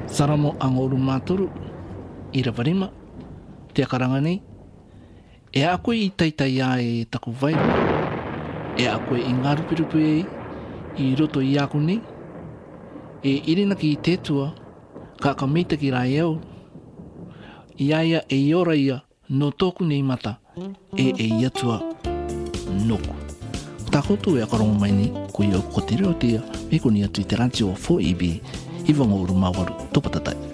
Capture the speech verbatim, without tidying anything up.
Saramo ang uru māturu i rawarima te akaranga nei. E a koe i taitai a e taku vai. E a koe i ngā rupirupu e i roto i aku nei. E irina ki i tētua ka ka meita ki rai au. I aia e ora ia no tōku nei mata e e iatua noku. Tā koutou e akarongo mai ni ko i au ko te reo tia me ko ni atu i te ranti o four E B i wanga uru mawaru topatatai.